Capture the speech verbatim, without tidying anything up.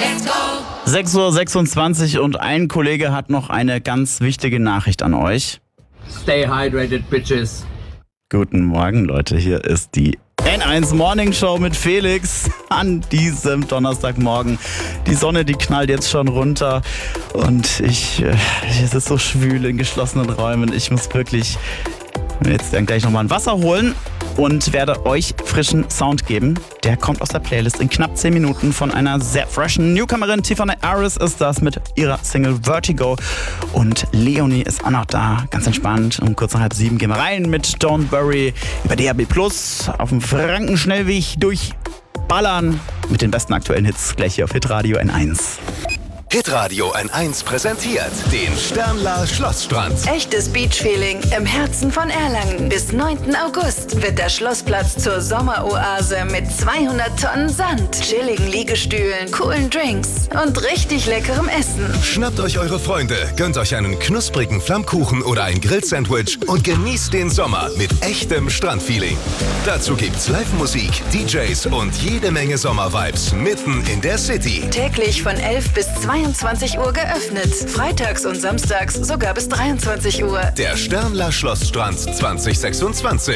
sechs Uhr sechsundzwanzig und ein Kollege hat noch eine ganz wichtige Nachricht an euch. Stay hydrated, bitches. Guten Morgen, Leute. Hier ist die N eins Morning Show mit Felix an diesem Donnerstagmorgen. Die Sonne, die knallt jetzt schon runter und ich, äh, es ist so schwül in geschlossenen Räumen. Ich muss wirklich jetzt dann gleich nochmal ein Wasser holen und werde euch frischen Sound geben. Der kommt aus der Playlist in knapp zehn Minuten von einer sehr freshen Newcomerin. Tiffany Harris ist das mit ihrer Single Vertigo. Und Leonie ist auch noch da, ganz entspannt. Um kurz nach halb sieben gehen wir rein mit Don't Worry über D A B Plus auf dem Frankenschnellweg durchballern mit den besten aktuellen Hits gleich hier auf Hitradio N eins. Hitradio N eins präsentiert den Sternler Schlossstrand. Echtes Beach-Feeling im Herzen von Erlangen. Bis neunten August wird der Schlossplatz zur Sommeroase mit zweihundert Tonnen Sand, chilligen Liegestühlen, coolen Drinks und richtig leckerem Essen. Schnappt euch eure Freunde, gönnt euch einen knusprigen Flammkuchen oder ein Grillsandwich und genießt den Sommer mit echtem Strandfeeling. Dazu gibt's Live-Musik, D Js und jede Menge Sommer-Vibes mitten in der City. Täglich von elf bis zweiundzwanzig Uhr geöffnet. Freitags und samstags sogar bis dreiundzwanzig Uhr. Der Sternler Schlossstrand zwanzig sechsundzwanzig.